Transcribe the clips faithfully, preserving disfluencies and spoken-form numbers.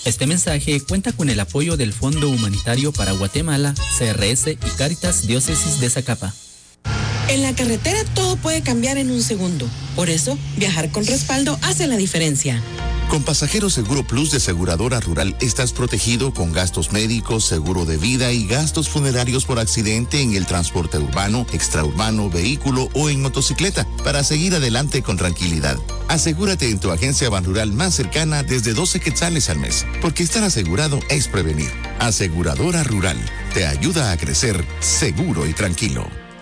Este mensaje cuenta con el apoyo del Fondo Humanitario para Guatemala, C R S y Cáritas Diócesis de Zacapa. En la carretera todo puede cambiar en un segundo. Por eso, viajar con respaldo hace la diferencia. Con Pasajero Seguro Plus de Aseguradora Rural estás protegido con gastos médicos, seguro de vida y gastos funerarios por accidente en el transporte urbano, extraurbano, vehículo o en motocicleta para seguir adelante con tranquilidad. Asegúrate en tu agencia Banrural más cercana desde doce quetzales al mes, porque estar asegurado es prevenir. Aseguradora Rural te ayuda a crecer seguro y tranquilo.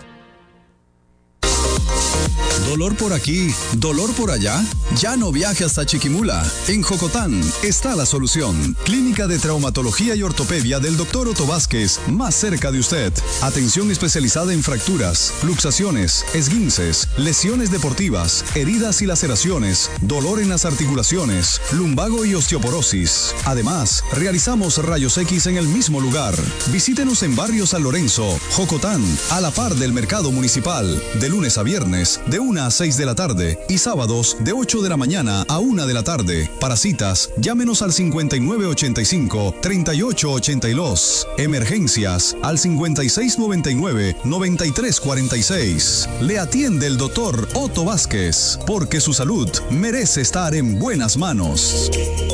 ¿Dolor por aquí? ¿Dolor por allá? Ya no viaje hasta Chiquimula. En Jocotán está la solución. Clínica de Traumatología y Ortopedia del doctor Otto Vázquez, más cerca de usted. Atención especializada en fracturas, luxaciones, esguinces, lesiones deportivas, heridas y laceraciones, dolor en las articulaciones, lumbago y osteoporosis. Además, realizamos rayos X en el mismo lugar. Visítenos en Barrio San Lorenzo, Jocotán, a la par del Mercado Municipal, de lunes a viernes, de una a seis de la tarde y sábados de ocho de la mañana a una de la tarde. Para citas, llámenos al cincuenta y nueve ochenta y cinco, treinta y ocho ochenta y dos. Emergencias al cincuenta y seis noventa y nueve, noventa y tres cuarenta y seis. Le atiende el doctor Otto Vázquez, porque su salud merece estar en buenas manos.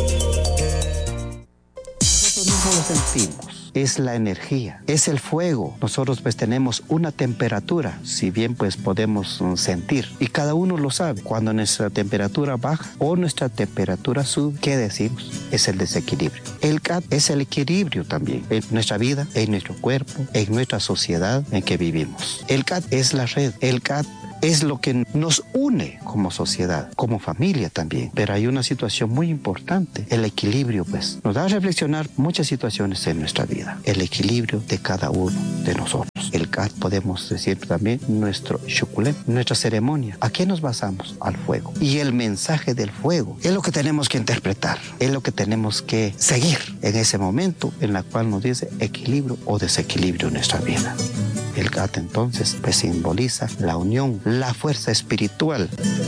Nosotros no lo sentimos. Es la energía, es el fuego. Nosotros pues tenemos una temperatura, si bien pues podemos um, sentir, y cada uno lo sabe. Cuando nuestra temperatura baja o nuestra temperatura sube, ¿qué decimos? Es el desequilibrio. El C A T es el equilibrio también en nuestra vida, en nuestro cuerpo, en nuestra sociedad en que vivimos. El C A T es la red, el C A T es lo que nos une como sociedad, como familia también. Pero hay una situación muy importante, el equilibrio, pues. Nos da a reflexionar muchas situaciones en nuestra vida. El equilibrio de cada uno de nosotros. El C A T, podemos decir también, nuestro shukulem, nuestra ceremonia. ¿A qué nos basamos? Al fuego. Y el mensaje del fuego es lo que tenemos que interpretar, es lo que tenemos que seguir en ese momento en el cual nos dice equilibrio o desequilibrio en nuestra vida. El C A T entonces pues simboliza la unión, la fuerza espiritual.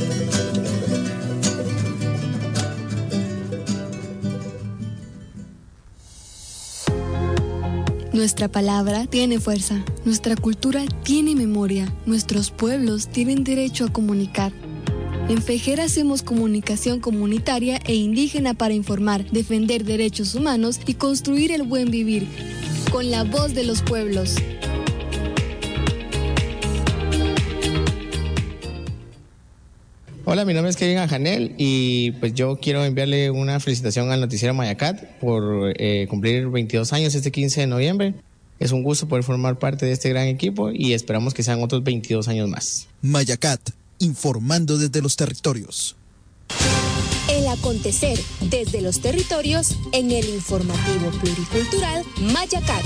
Nuestra palabra tiene fuerza, nuestra cultura tiene memoria, nuestros pueblos tienen derecho a comunicar. En FEJER hacemos comunicación comunitaria e indígena para informar, defender derechos humanos y construir el buen vivir, con la voz de los pueblos. Hola, mi nombre es Kevin Ajanel y pues yo quiero enviarle una felicitación al noticiero Mayacat por eh, cumplir veintidós años este quince de noviembre. Es un gusto poder formar parte de este gran equipo y esperamos que sean otros veintidós años más. Mayacat, informando desde los territorios. El acontecer desde los territorios en el informativo pluricultural Mayacat.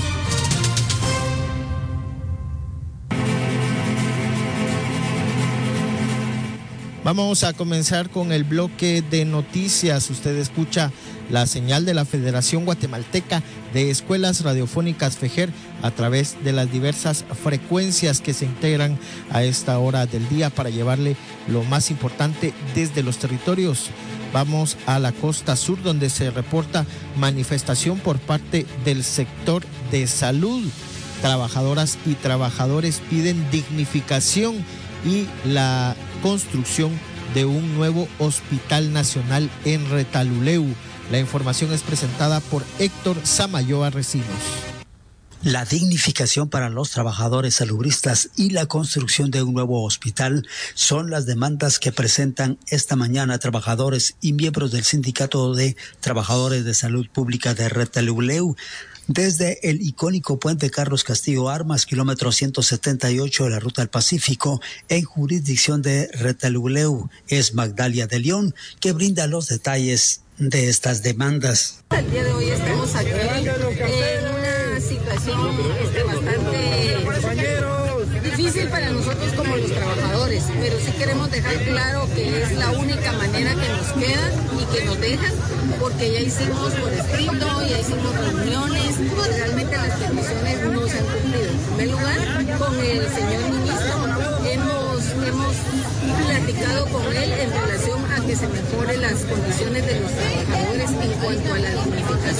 Vamos a comenzar con el bloque de noticias. Usted escucha la señal de la Federación Guatemalteca de Escuelas Radiofónicas FEJER a través de las diversas frecuencias que se integran a esta hora del día para llevarle lo más importante desde los territorios. Vamos a la costa sur, donde se reporta manifestación por parte del sector de salud. Trabajadoras y trabajadores piden dignificación y la construcción de un nuevo hospital nacional en Retaluleu. La información es presentada por Héctor Samayoa Recinos. La dignificación para los trabajadores salubristas y la construcción de un nuevo hospital son las demandas que presentan esta mañana trabajadores y miembros del Sindicato de Trabajadores de Salud Pública de Retaluleu. Desde el icónico puente Carlos Castillo Armas, kilómetro ciento setenta y ocho de la Ruta del Pacífico, en jurisdicción de Retaluleu, es Magdalia de León, que brinda los detalles de estas demandas. El día de hoy estamos aquí en una situación este, bastante difícil para nosotros como los trabajadores, pero sí queremos dejar claro que es la única manera que nos queda y que nos dejan, porque ya hicimos por escrito, ya hicimos reuniones, realmente las peticiones no se han cumplido. En primer lugar, con el señor ministro hemos, hemos platicado con él en relación a que se mejoren las condiciones de los trabajadores en cuanto a la dignificación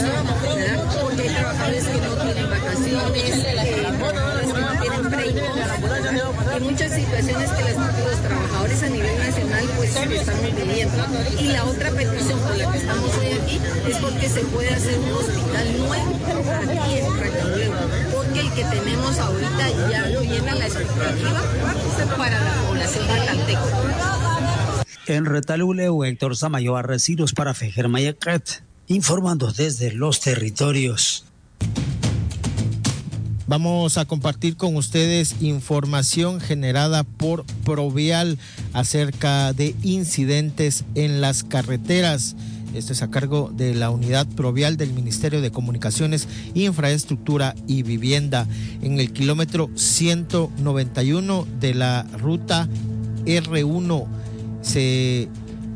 es que no tienen crédito. Hay muchas situaciones que los, los trabajadores a nivel nacional pues estamos pidiendo. Y la otra petición por la que estamos hoy aquí es porque se puede hacer un hospital nuevo aquí en Retaluleu, porque el que tenemos ahorita ya no llena la expectativa para la población retalteca. En Retaluleu, Héctor Samayo Arrecinos para Fejer Mayacat, informando desde los territorios. Vamos a compartir con ustedes información generada por Provial acerca de incidentes en las carreteras. Esto es a cargo de la unidad Provial del Ministerio de Comunicaciones, Infraestructura y Vivienda. En el kilómetro ciento noventa y uno de la ruta erre uno se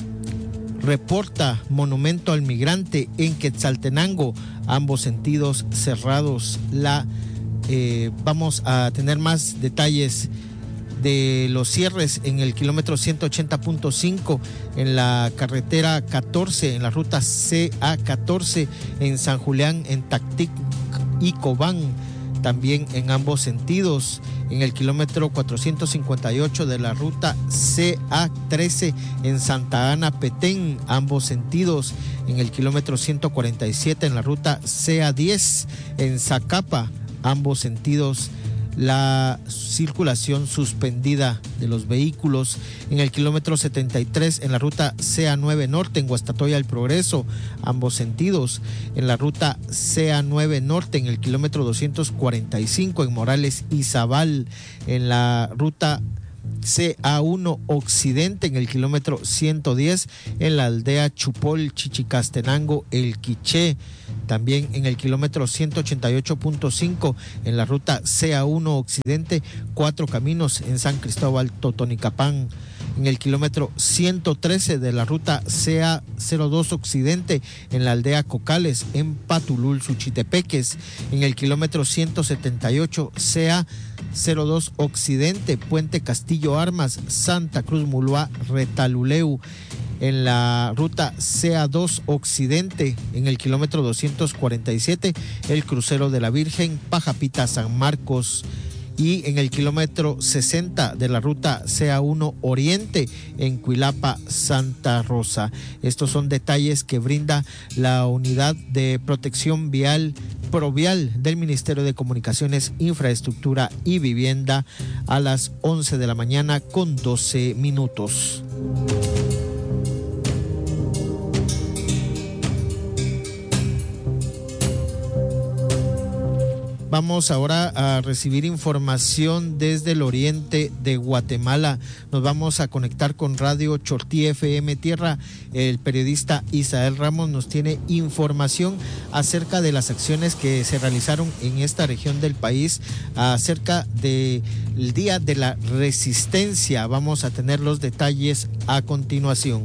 reporta monumento al migrante en Quetzaltenango, ambos sentidos cerrados. La eh, vamos a tener más detalles de los cierres en el kilómetro ciento ochenta punto cinco en la carretera catorce, en la ruta ce a catorce en San Julián, en Tactic y Cobán, también en ambos sentidos. En el kilómetro cuatrocientos cincuenta y ocho de la ruta ce a trece en Santa Ana, Petén, ambos sentidos. En el kilómetro ciento cuarenta y siete en la ruta ce a diez en Zacapa, ambos sentidos. La circulación suspendida de los vehículos. En el kilómetro setenta y tres en la ruta ce a nueve Norte en Guastatoya El Progreso, ambos sentidos. En la ruta ce a nueve Norte en el kilómetro doscientos cuarenta y cinco en Morales Izabal. En la ruta ce a uno Occidente en el kilómetro ciento diez en la aldea Chupol, Chichicastenango, El Quiché. También en el kilómetro ciento ochenta y ocho punto cinco en la ruta ce a uno Occidente, Cuatro Caminos en San Cristóbal, Totonicapán. En el kilómetro ciento trece de la ruta ce a cero dos Occidente en la aldea Cocales, en Patulul, Suchitepeques. En el kilómetro ciento setenta y ocho ce a cero dos Occidente, Puente Castillo Armas, Santa Cruz Mulua, Retaluleu. En la ruta ce a dos Occidente, en el kilómetro doscientos cuarenta y siete, el crucero de la Virgen, Pajapita, San Marcos. Y en el kilómetro sesenta de la ruta ce a uno Oriente, en Cuilapa, Santa Rosa. Estos son detalles que brinda la unidad de protección vial Provial del Ministerio de Comunicaciones, Infraestructura y Vivienda a las once de la mañana con doce minutos. Vamos ahora a recibir información desde el oriente de Guatemala. Nos vamos a conectar con Radio Chortí F M Tierra. El periodista Isael Ramos nos tiene información acerca de las acciones que se realizaron en esta región del país acerca del Día de la Resistencia. Vamos a tener los detalles a continuación.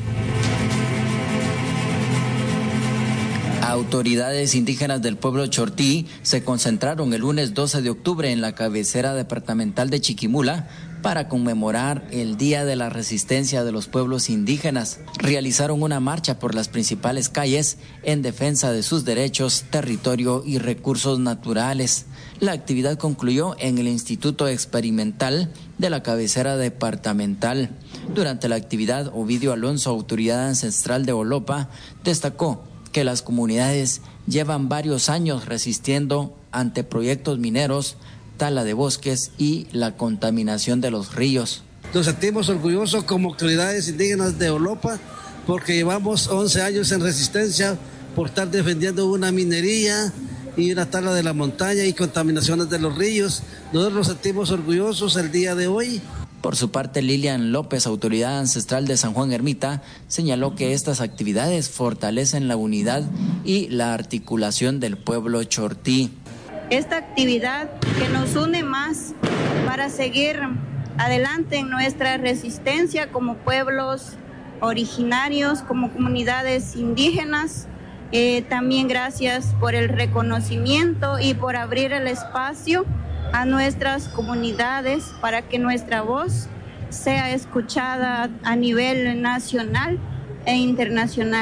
Autoridades indígenas del pueblo Chortí se concentraron el lunes doce de octubre en la cabecera departamental de Chiquimula para conmemorar el Día de la Resistencia de los Pueblos Indígenas. Realizaron una marcha por las principales calles en defensa de sus derechos, territorio y recursos naturales. La actividad concluyó en el Instituto Experimental de la cabecera departamental. Durante la actividad, Ovidio Alonso, autoridad ancestral de Olopa, destacó que las comunidades llevan varios años resistiendo ante proyectos mineros, tala de bosques y la contaminación de los ríos. Nos sentimos orgullosos como autoridades indígenas de Olopa porque llevamos once años en resistencia por estar defendiendo una minería y una tala de la montaña y contaminaciones de los ríos. Nosotros nos sentimos orgullosos el día de hoy. Por su parte, Lilian López, autoridad ancestral de San Juan Ermita, señaló que estas actividades fortalecen la unidad y la articulación del pueblo chortí. Esta actividad que nos une más para seguir adelante en nuestra resistencia como pueblos originarios, como comunidades indígenas. Eh, también gracias por el reconocimiento y por abrir el espacio a nuestras comunidades para que nuestra voz sea escuchada a nivel nacional e internacional.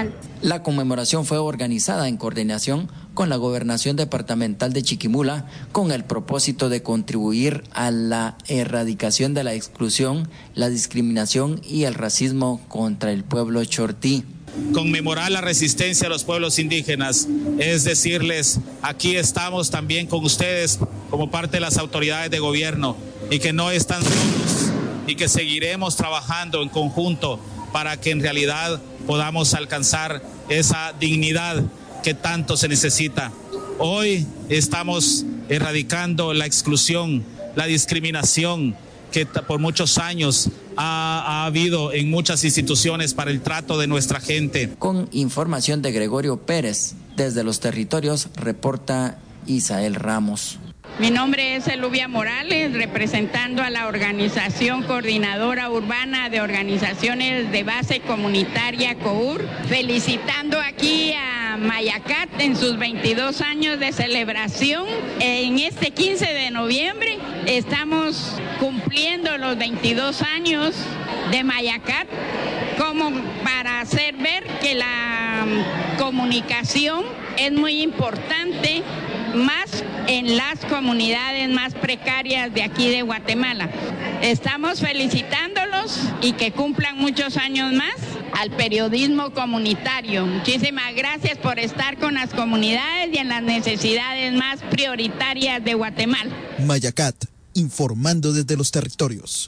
La conmemoración fue organizada en coordinación con la Gobernación Departamental de Chiquimula con el propósito de contribuir a la erradicación de la exclusión, la discriminación y el racismo contra el pueblo chortí. Conmemorar la resistencia de los pueblos indígenas es decirles, aquí estamos también con ustedes como parte de las autoridades de gobierno y que no están solos y que seguiremos trabajando en conjunto para que en realidad podamos alcanzar esa dignidad que tanto se necesita. Hoy estamos erradicando la exclusión, la discriminación que por muchos años ha, ha habido en muchas instituciones para el trato de nuestra gente. Con información de Gregorio Pérez, desde los territorios, reporta Isael Ramos. Mi nombre es Elubia Morales, representando a la Organización Coordinadora Urbana de Organizaciones de Base Comunitaria COUR, felicitando aquí a Mayacat en sus veintidós años de celebración. En este quince de noviembre estamos cumpliendo los veintidós años de Mayacat, como para hacer ver que la comunicación es muy importante, más en las comunidades más precarias de aquí de Guatemala. Estamos felicitándolos y que cumplan muchos años más al periodismo comunitario. Muchísimas gracias por estar con las comunidades y en las necesidades más prioritarias de Guatemala. Mayacat, informando desde los territorios.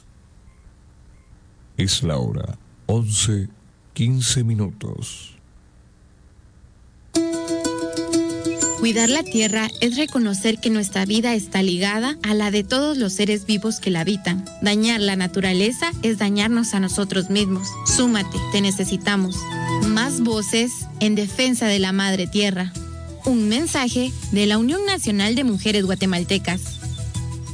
Es la hora, once, quince minutos. Cuidar la tierra es reconocer que nuestra vida está ligada a la de todos los seres vivos que la habitan. Dañar la naturaleza es dañarnos a nosotros mismos. Súmate, te necesitamos. Más voces en defensa de la madre tierra. Un mensaje de la Unión Nacional de Mujeres Guatemaltecas.